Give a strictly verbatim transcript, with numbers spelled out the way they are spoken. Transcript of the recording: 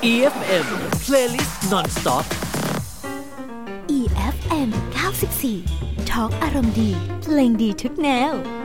อี เอฟ เอ็ม Playlist Non-Stop อี เอฟ เอ็ม เก้าสิบสี่ ทอล์กอารมณ์ดีเพลงดีทุกแนว